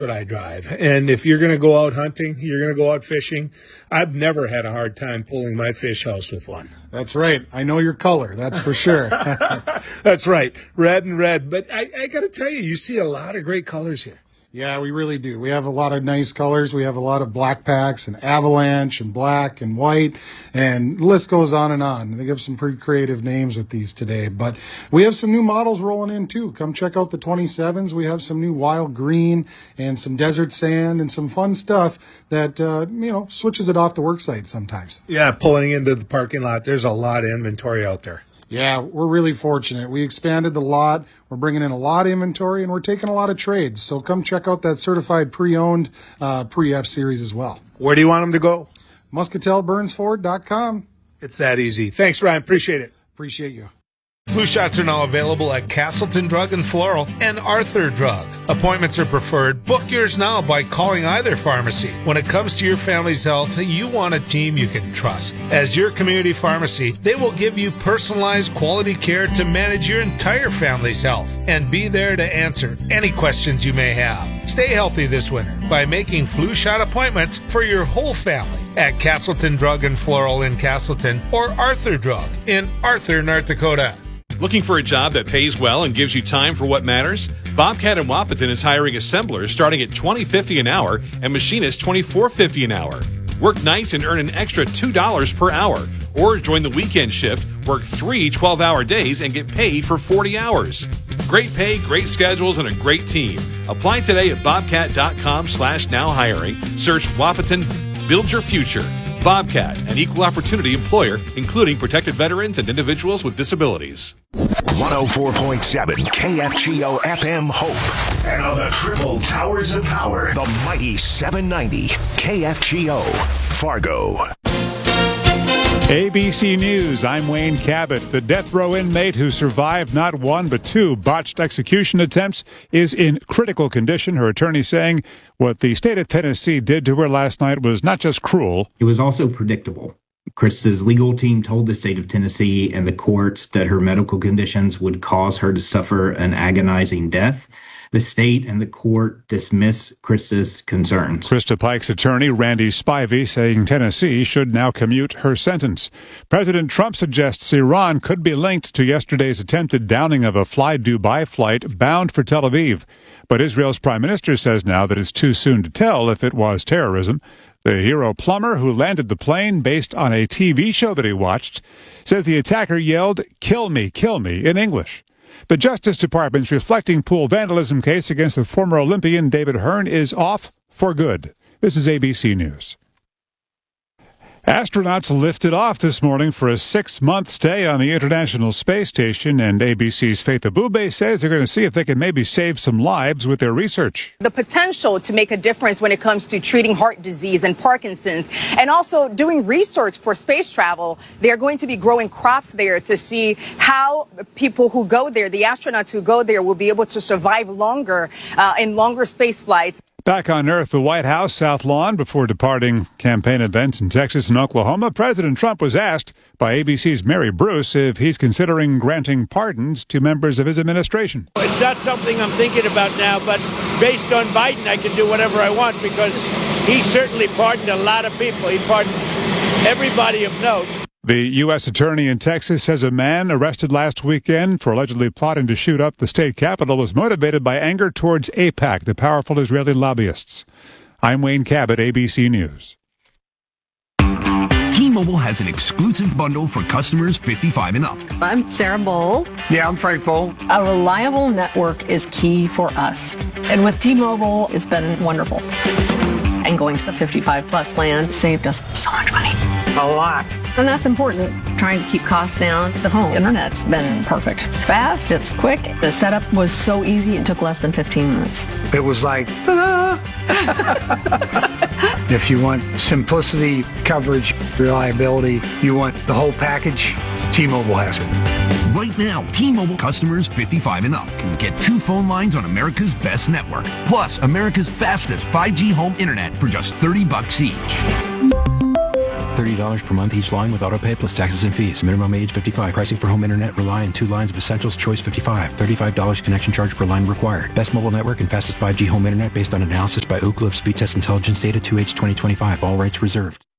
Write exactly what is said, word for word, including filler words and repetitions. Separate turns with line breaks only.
that I drive. And if you're going to go out hunting, you're going to go out fishing, I've never had a hard time pulling my fish house with one.
That's right. I know your color. That's for sure.
That's right. Red and red. But I, I got to tell you, you see a lot of great colors here.
Yeah, we really do. We have a lot of nice colors. We have a lot of black packs and avalanche and black and white, and the list goes on and on. They give some pretty creative names with these today. But we have some new models rolling in too. Come check out the twenty-sevens. We have some new wild green and some desert sand and some fun stuff that, uh, you know, switches it off the work site sometimes.
Yeah, pulling into the parking lot. There's a lot of inventory out there.
Yeah, we're really fortunate. We expanded the lot. We're bringing in a lot of inventory, and we're taking a lot of trades. So come check out that certified pre-owned uh, pre-F series as well.
Where do you want them to go?
Muscatel Burns Ford dot com.
It's that easy. Thanks, Ryan. Appreciate it.
Appreciate you.
Flu shots are now available at Castleton Drug and Floral and Arthur Drug. Appointments are preferred. Book yours now by calling either pharmacy. When it comes to your family's health, you want a team you can trust. As your community pharmacy, they will give you personalized quality care to manage your entire family's health and be there to answer any questions you may have. Stay healthy this winter by making flu shot appointments for your whole family at Castleton Drug and Floral in Castleton or Arthur Drug in Arthur, North Dakota.
Looking for a job that pays well and gives you time for what matters? Bobcat in Wahpeton is hiring assemblers starting at twenty dollars and fifty cents an hour and machinists twenty-four dollars and fifty cents an hour. Work nights and earn an extra two dollars per hour. Or join the weekend shift, work three twelve-hour days, and get paid for forty hours. Great pay, great schedules, and a great team. Apply today at bobcat.com slash now hiring. Search Wahpeton. Build your future. Bobcat, an equal opportunity employer, including protected veterans and individuals with disabilities.
one oh four point seven K F G O F M Hope. And on the triple towers of power, the mighty seven ninety K F G O Fargo.
A B C News, I'm Wayne Cabot. The death row inmate who survived not one but two botched execution attempts is in critical condition. Her attorney saying what the state of Tennessee did to her last night was not just cruel.
It was also predictable. Krista's legal team told the state of Tennessee and the courts that her medical conditions would cause her to suffer an agonizing death. The state and the court dismiss Krista's concerns.
Krista Pike's attorney, Randy Spivey, saying Tennessee should now commute her sentence. President Trump suggests Iran could be linked to yesterday's attempted downing of a Fly Dubai flight bound for Tel Aviv. But Israel's prime minister says now that it's too soon to tell if it was terrorism. The hero plumber who landed the plane based on a T V show that he watched says the attacker yelled, "Kill me, kill me," in English. The Justice Department's reflecting pool vandalism case against the former Olympian David Hearn is off for good. This is A B C News. Astronauts lifted off this morning for a six-month stay on the International Space Station, and A B C's Faith Abube says they're going to see if they can maybe save some lives with their research.
The potential to make a difference when it comes to treating heart disease and Parkinson's, and also doing research for space travel. They're going to be growing crops there to see how people who go there, the astronauts who go there, will be able to survive longer uh, in longer space flights.
Back on Earth, the White House, South Lawn, before departing campaign events in Texas and Oklahoma, President Trump was asked by A B C's Mary Bruce if he's considering granting pardons to members of his administration.
It's not something I'm thinking about now, but based on Biden, I can do whatever I want because he certainly pardoned a lot of people. He pardoned everybody of note.
The U S attorney in Texas says a man arrested last weekend for allegedly plotting to shoot up the state capitol was motivated by anger towards AIPAC, the powerful Israeli lobbyists. I'm Wayne Cabot, A B C News.
T-Mobile has an exclusive bundle for customers fifty-five and up.
I'm Sarah Bowl.
Yeah, I'm Frank Bowl.
A reliable network is key for us. And with T-Mobile, it's been wonderful. And going to the fifty-five plus plan saved us so much money.
A lot.
And that's important. Trying to keep costs down. The home internet's been perfect. It's fast, it's quick. The setup was so easy, it took less than fifteen minutes.
It was like, ta-da! If you want simplicity, coverage, reliability, you want the whole package, T-Mobile has it.
Right now, T-Mobile customers fifty-five and up can get two phone lines on America's best network, plus America's fastest five G home internet for just thirty bucks each.
thirty dollars per month each line with autopay plus taxes and fees. Minimum age fifty-five. Pricing for home internet Rely and two lines of Essentials Choice fifty-five. thirty-five dollars connection charge per line required. Best mobile network and fastest five G home internet based on analysis by Ookla of Speed Test Intelligence Data two H twenty twenty-five. All rights reserved.